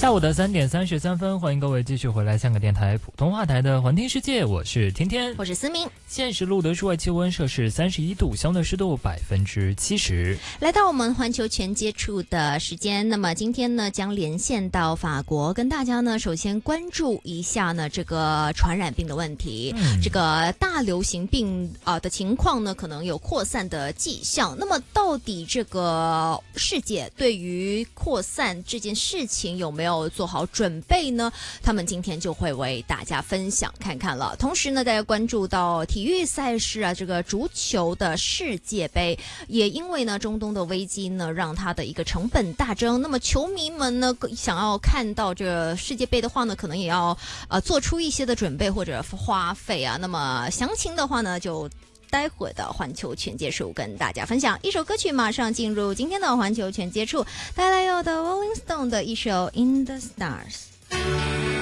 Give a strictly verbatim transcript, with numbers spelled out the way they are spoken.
下午的三点三十三分，欢迎各位继续回来香港电台普通话台的环听世界，我是天天， 我是思明。 现时录得室外气温摄氏三十一度，相对湿度百分之七十。 来到我们环球全接触的时间，那么今天呢将连线到法国，跟大家呢首先关注一下呢这个传染病的问题。嗯、这个大流行病啊、呃、的情况呢可能有扩散的迹象。那么到底这个世界对于扩散这件事情有没有做好准备呢？他们今天就会为大家分享看看了。同时呢，大家关注到体育赛事啊，这个足球的世界杯也因为呢中东的危机呢，让它的一个成本大增。那么球迷们呢想要看到这个世界杯的话呢，可能也要呃做出一些的准备或者花费啊。那么详情的话呢，就待会儿的环球全接触跟大家分享一首歌曲，马上进入今天的环球全接触，带来有的 Rolling Stone 的一首 In the Stars。